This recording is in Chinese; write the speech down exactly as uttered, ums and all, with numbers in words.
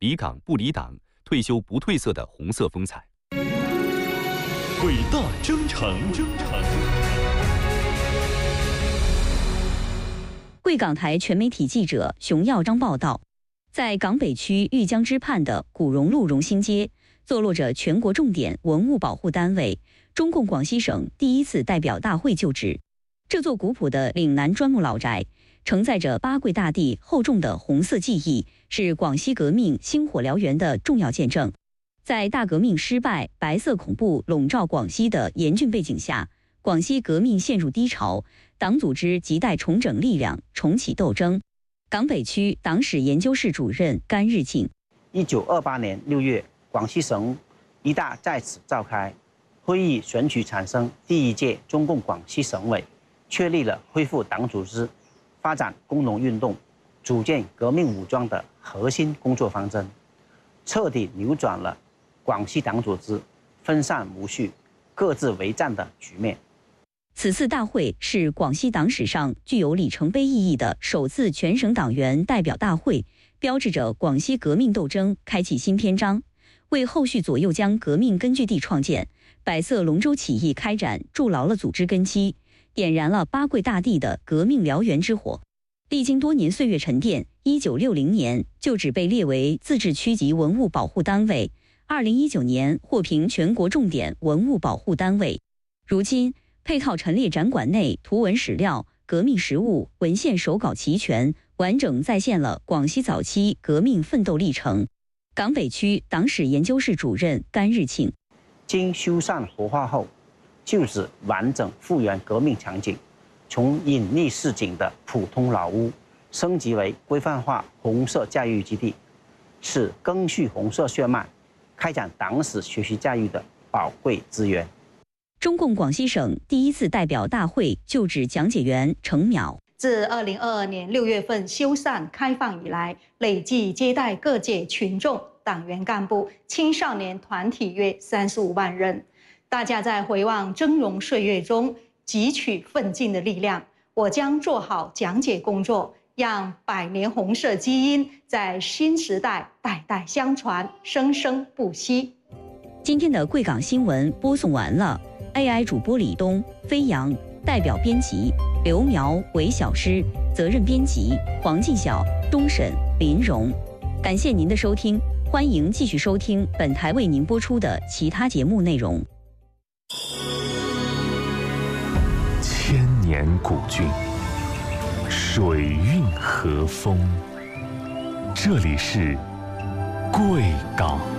离岗不离党、退休不褪色的红色风采。 伟大征程，征程。 贵港台全媒体记者熊耀章报道，在港北区玉江支畔的古荣路荣兴街，坐落着全国重点文物保护单位中共广西省第一次代表大会就职。这座古朴的岭南砖木老宅，承载着八桂大地厚重的红色记忆，是广西革命星火燎原的重要见证。在大革命失败、白色恐怖笼罩广西的严峻背景下，广西革命陷入低潮，党组织亟待重整力量，重启斗争。港北区党史研究室主任甘日庆， 一九二八年六月，广西省一大在此召开会议，选举产生第一届中共广西省委，确立了恢复党组织、发展工农运动、组建革命武装的核心工作方针，彻底扭转了广西党组织分散无序、各自为战的局面。 此次大会是广西党史上具有里程碑意义的首次全省党员代表大会，标志着广西革命斗争开启新篇章，为后续左右江革命根据地创建、百色龙舟起义开展筑牢了组织根基，点燃了八桂大地的革命燎原之火。历经多年岁月沉淀，一九六零年旧址被列为自治区级文物保护单位，二零一九年获评全国重点文物保护单位。如今，配套陈列展馆内图文史料、革命实物、文献手稿齐全，完整再现了广西早期革命奋斗历程。港北区党史研究室主任甘日庆， 经修缮活化后，旧址完整复原革命场景，从隐匿市井的普通老屋升级为规范化红色教育基地，是赓续红色血脉、开展党史学习教育的宝贵资源。 中共广西省第一次代表大会就职讲解员程淼， 自二零二二年六月份修缮开放以来，累计接待各界群众、党员干部、青少年团体约三十五万人。大家在回望峥嵘岁月中汲取奋进的力量，我将做好讲解工作，让百年红色基因在新时代代代相传，生生不息。 今天的贵港新闻播送完了。A I 主播李东、飞扬，代表编辑刘苗、韦小诗，责任编辑黄进晓、钟沈、林荣。感谢您的收听，欢迎继续收听本台为您播出的其他节目内容。 千年古郡，水韵和风，这里是贵港。